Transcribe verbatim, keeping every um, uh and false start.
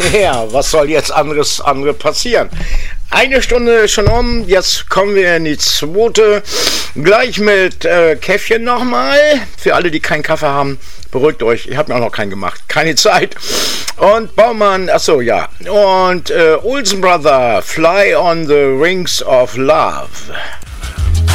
Ja, was soll jetzt anderes andere passieren? Eine Stunde schon um, jetzt kommen wir in die zweite. Gleich mit äh, Käffchen nochmal. Für alle, die keinen Kaffee haben, beruhigt euch. Ich habe mir auch noch keinen gemacht. Keine Zeit. Und Baumann, achso, ja. Und äh, Olsen Brother, Fly on the Wings of Love.